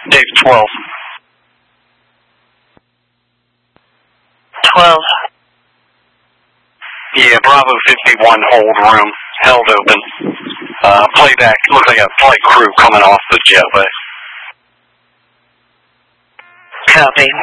Dave 12. 12. Yeah, Bravo 51, hold room, held open. Playback, looks like a flight crew coming off the jetway. Copy.